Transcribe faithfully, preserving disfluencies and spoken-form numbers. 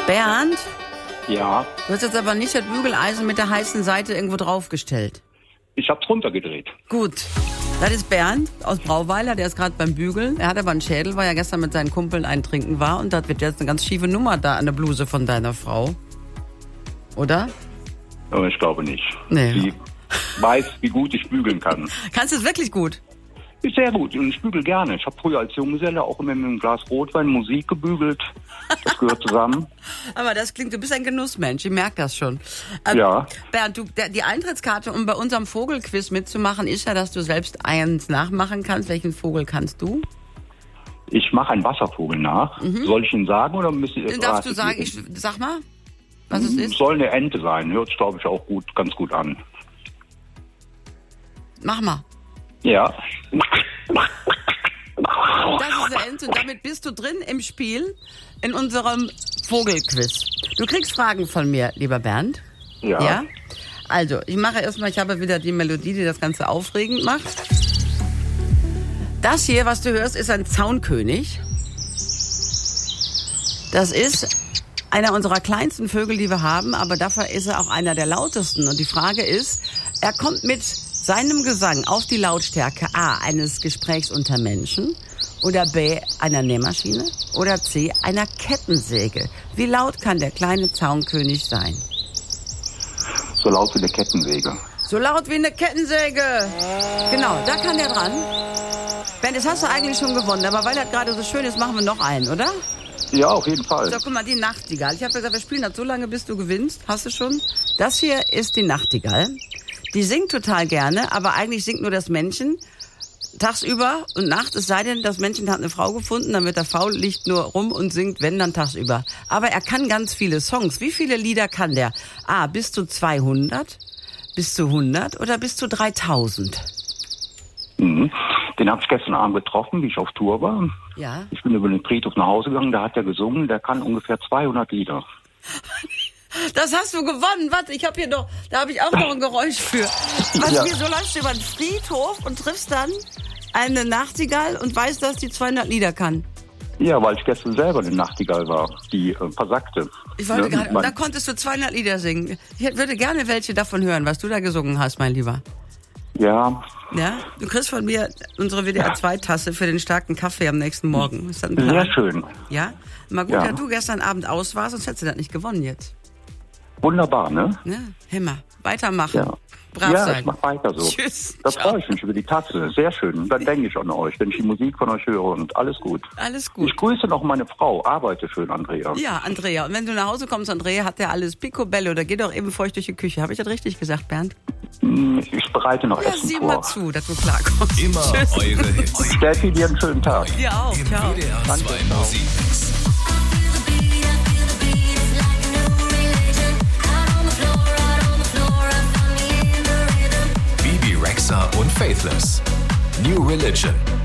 Bernd? Ja. Du hast jetzt aber nicht das Bügeleisen mit der heißen Seite irgendwo draufgestellt. Ich hab's runtergedreht. Gut. Das ist Bernd aus Brauweiler, der ist gerade beim Bügeln. Er hat aber einen Schädel, weil er gestern mit seinen Kumpeln ein Trinken war. Und das wird jetzt eine ganz schiefe Nummer da an der Bluse von deiner Frau. Oder? Aber ich glaube nicht. Nee. Sie weiß, wie gut ich bügeln kann. Kannst du es wirklich gut? Ist sehr gut und ich bügel gerne. Ich habe früher als Junggeselle auch immer mit einem Glas Rotwein Musik gebügelt. Das gehört zusammen. Aber das klingt, du bist ein Genussmensch, ich merke das schon. Ähm, ja. Bernd, du, der, die Eintrittskarte, um bei unserem Vogelquiz mitzumachen, ist ja, dass du selbst eins nachmachen kannst. Welchen Vogel kannst du? Ich mache einen Wasservogel nach. Mhm. Soll ich ihn sagen oder müsst ihr das Darfst du sagen, ich, sag mal, was es ist? Soll eine Ente sein. Hört sich, glaube ich, auch gut, ganz gut an. Mach mal. Ja. Das ist eine Ente und damit bist du drin im Spiel in unserem Vogelquiz. Du kriegst Fragen von mir, lieber Bernd. Ja. Ja? Also, ich mache erstmal, ich habe wieder die Melodie, die das Ganze aufregend macht. Das hier, was du hörst, ist ein Zaunkönig. Das ist einer unserer kleinsten Vögel, die wir haben, aber dafür ist er auch einer der lautesten. Und die Frage ist, er kommt mit seinem Gesang auf die Lautstärke A eines Gesprächs unter Menschen oder B einer Nähmaschine oder C einer Kettensäge. Wie laut kann der kleine Zaunkönig sein? So laut wie eine Kettensäge. So laut wie eine Kettensäge. Genau, da kann der dran. Ben, das hast du eigentlich schon gewonnen, aber weil das gerade so schön ist, machen wir noch einen, oder? Ja, auf jeden Fall. So, guck mal, die Nachtigall. Ich habe gesagt, wir spielen das so lange, bis du gewinnst. Hast du schon? Das hier ist die Nachtigall. Die singt total gerne, aber eigentlich singt nur das Männchen tagsüber und nachts, es sei denn, das Männchen hat eine Frau gefunden, dann wird er faul, liegt nur rum und singt, wenn, dann tagsüber. Aber er kann ganz viele Songs. Wie viele Lieder kann der? Ah, bis zu zweihundert, bis zu hundert oder bis zu dreitausend? Mhm. Den habe ich gestern Abend getroffen, wie ich auf Tour war. Ja. Ich bin über den Friedhof nach Hause gegangen, da hat er gesungen, der kann ungefähr zweihundert Lieder. Das hast du gewonnen. Warte, ich habe hier noch, da habe ich auch noch ein Geräusch für. Was, Ja. Wieso läufst du über den Friedhof und triffst dann eine Nachtigall und weißt, dass die zweihundert Lieder kann? Ja, weil ich gestern selber eine Nachtigall war, die äh, versagte. Ich wollte Ne? gerade, Man- da konntest du zweihundert Lieder singen. Ich würde gerne welche davon hören, was du da gesungen hast, mein Lieber. Ja, Ja? Du kriegst von mir unsere W D R zwei Tasse für den starken Kaffee am nächsten Morgen. Ist das ein Plan? sehr schön. Ja? Mal gut, Ja. dass du gestern Abend aus warst, sonst hättest du das nicht gewonnen jetzt. Wunderbar, ne? Ne? Hämmer. Weitermachen. Ja. Brav ja, sein. ich mach weiter so. Tschüss. Da Ciao. freue ich mich über die Tasse. Sehr schön. Dann denke ich an euch, wenn ich die Musik von euch höre und alles gut. Alles gut. Ich grüße noch meine Frau. Arbeite schön, Andrea. Ja, Andrea. Und wenn du nach Hause kommst, Andrea, hat der alles picobello. Da geht doch eben feucht durch die Küche. Habe ich das richtig gesagt, Bernd? Ich bereite noch Ja, Essen sieh vor. mal zu, dass du klarkommst. Immer Tschüss. eure Hits. Steffi, dir einen schönen Tag. Dir auch. Im Ciao. W D R zwei Musikmix. Bibi Rexha und Faithless. New Religion.